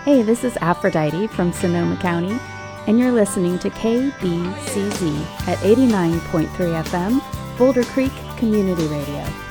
Hey, this is Aphrodite from Sonoma County, and you're listening to KBCZ at 89.3 FM, Boulder Creek Community Radio.